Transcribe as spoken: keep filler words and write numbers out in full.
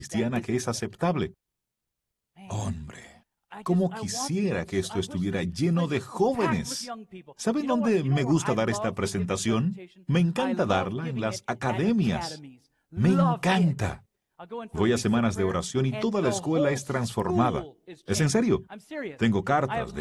cristiana que es aceptable. Hombre, cómo quisiera que esto estuviera lleno de jóvenes. ¿Saben dónde me gusta dar esta presentación? Me encanta darla en las academias. Me encanta. Voy a semanas de oración y toda la escuela es transformada. ¿Es en serio? Tengo cartas de